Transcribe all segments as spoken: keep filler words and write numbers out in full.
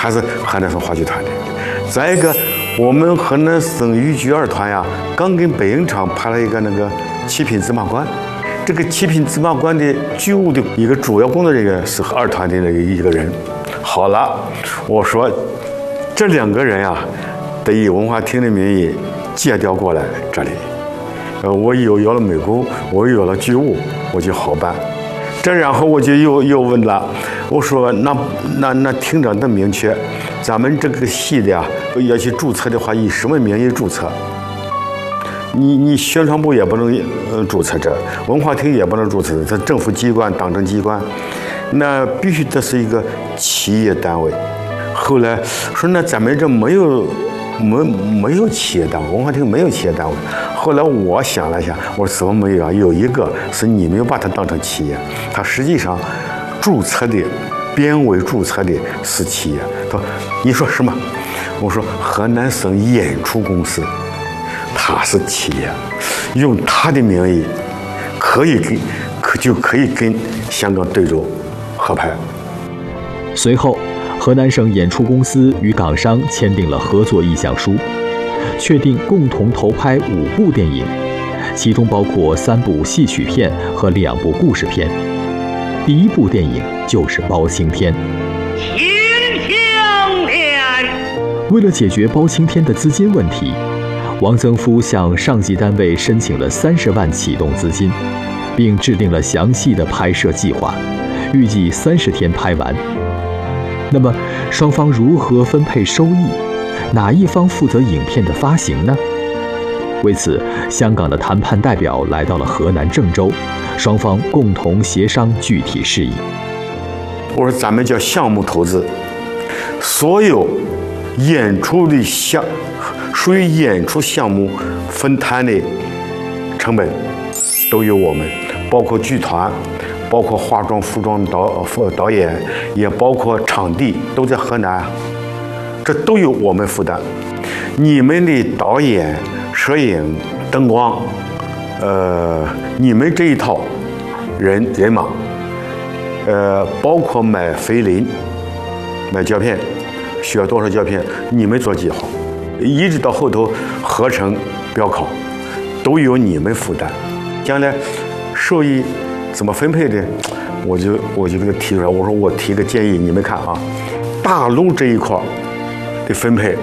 还是河南省话剧团的。再一个，我们河南省豫剧二团呀，刚跟北影厂拍了一个那个《七品芝麻官》。这个《七品芝麻官》的剧务的一个主要工作人员是二团的一个人。好了，我说这两个人呀，得以文化厅的名义借调过来这里。呃，我有有了美工，我有了剧务，我就好办。这然后我就又又问了，我说那那那厅长的明确，咱们这个戏的呀，要去注册的话，以什么名义注册？你你宣传部也不能呃注册这，文化厅也不能注册，这政府机关、党政机关，那必须得是一个企业单位。后来说那咱们这没有没没有企业单位，文化厅没有企业单位。后来我想了一下，我说怎么没有啊？有一个是你没有把它当成企业，它实际上注册的编委注册的是企业。他说你说什么？我说河南省演出公司。他是企业，用他的名义可以跟可就可以跟香港对州合拍。 随后，河南省演出公司与港商签订了合作意向书，确定共同投拍五部电影，其中包括三部戏曲片和两部故事片。第一部电影就是《包青天》。 秦香莲。 为了解决包青天的资金问题，王曾夫向上级单位申请了三十万启动资金，并制定了详细的拍摄计划，预计三十天拍完。那么，双方如何分配收益？哪一方负责影片的发行呢？为此，香港的谈判代表来到了河南郑州，双方共同协商具体事宜。 我说咱们叫项目投资，所有演出的项。属于演出项目分摊的成本都由我们，包括剧团，包括化妆、服装导导演，也包括场地，都在河南，这都由我们负担。你们的导演、摄影、灯光，呃，你们这一套人人马，呃，包括买菲林、买胶片，需要多少胶片，你们做计划。一直到后头合成标考，都由你们负担。将来收益怎么分配的，我就我就给他提出来。我说我提个建议，你们看啊，大陆这一块的分配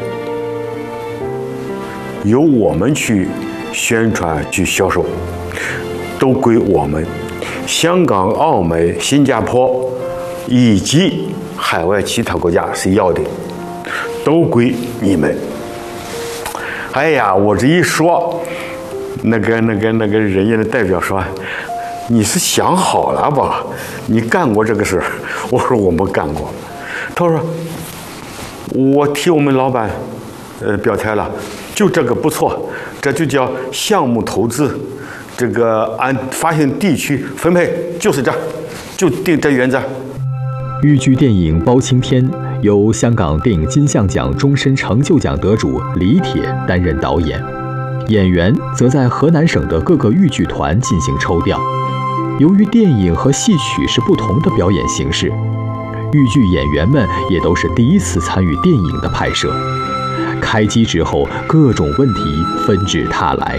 由我们去宣传去销售，都归我们。香港、澳门、新加坡以及海外其他国家谁要的，都归你们。哎呀，我这一说，那个、那个、那个人家的代表说：“你是想好了吧？你干过这个事儿？”我说：“我没干过。”他说：“我替我们老板，呃，表态了，就这个不错，这就叫项目投资，这个按发行地区分配就是这，就定这原则。” 豫剧电影《包青天》由香港电影金像奖终身成就奖得主李铁担任导演，演员则在河南省的各个豫剧团进行抽调。由于电影和戏曲是不同的表演形式，豫剧演员们也都是第一次参与电影的拍摄。开机之后，各种问题纷至沓来。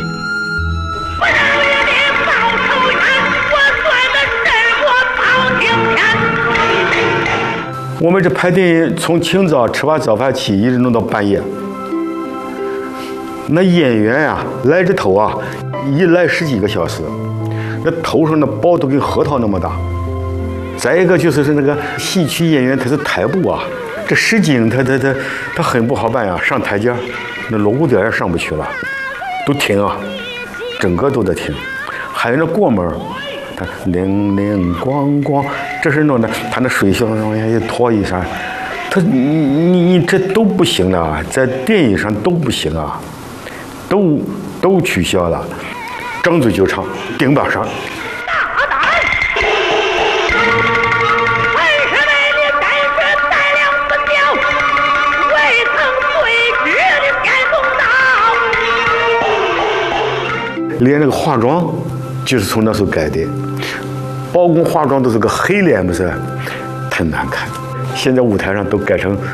我们这拍电影从清早吃完早饭起，一直弄到半夜。那演员呀、啊，来这头啊，一来十几个小时，那头上的包都跟核桃那么大。再一个就是是那个戏曲演员，他是台步啊，这实景他他他他很不好办呀，上台阶，那锣鼓点也上不去了，都停啊，整个都在停。还有那过门，他铃铃咣咣。这是弄的，他那水箱上一拖一下，他你你你这都不行了，在电影上都不行啊，都都取消了，张嘴就唱，顶把上。 大胆！为什么你单身带两分掉，未曾对决的天公道？ 连那个化妆，就是从那时候改的。包公化妆都是个黑脸，不是，太难看。现在舞台上都改成